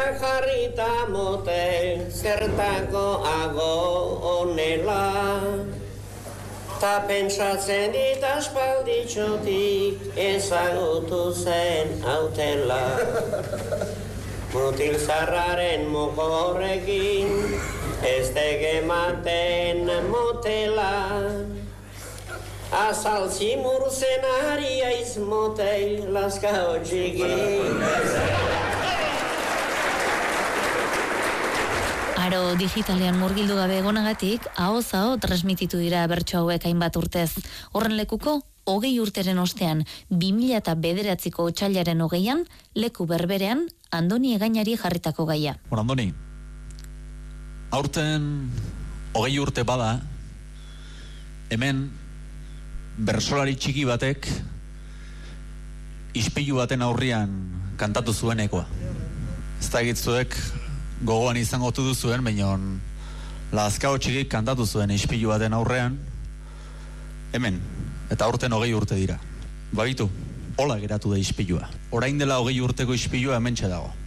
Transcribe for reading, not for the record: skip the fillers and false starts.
jarrita motel, zertako ago onela. Ta pentsatzen dit aspalditxotik, ezagutu zen hautela. Mutil zarraren mokorrekin, ez tegematen motela. Azaltzi murzen ari aiz motel, laska hotxikin. Aro digitalean murgildu gabe egonagatik, ahoz-aho transmititu dira bertso hauek hainbat urtez. Horren lekuko, 20 urteren ostean, 2009ko otsailaren 20an, leku berberean, Andoni Egainari jarritako gaia. Andoni, aurten 20 urte bada, hemen bersolari txiki batek ispilu baten aurrian kantatu zuenekoa. Ez da egitzuek gogoan izango duzuen, baina Lazkao txikik kantatu zuen ispilu baten aurrean, hemen, eta aurten 20 urte dira. Bagitu, hola geratu da ispilua. Orain dela 20 urteko ispilua hementxe dago.